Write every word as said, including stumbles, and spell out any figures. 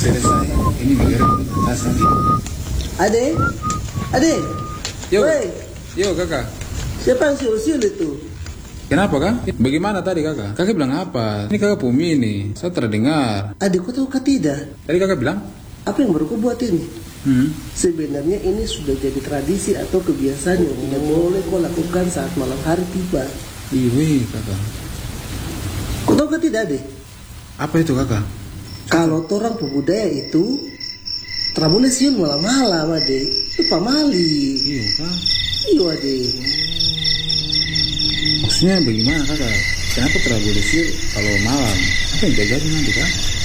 selesai. Ini negara pementasan gitu. Ade, ade, Yo, woi, yo kakak. siapa yang siul-siul itu? Kenapa kak? Bagaimana tadi kakak? Kakak bilang apa? Ini kakak Pumi nih. Saya terdengar. Ade, kau tahu kah tidak? Tadi kakak bilang? Apa yang baru kau buat ini? Hmm. Sebenarnya ini sudah jadi tradisi atau kebiasaan yang tidak boleh kau lakukan saat malam hari tiba. Iya kakak. Kau tahu kah tidak, Ade? Apa itu kakak? Kalau orang pebudaya itu tidak boleh siul malam-malam, Ade. Itu pamali. Iya kak. Iya, Ade. Maksudnya bagaimana kakak? Kenapa tidak boleh sih kalau malam? Apa yang terjadi nanti kak?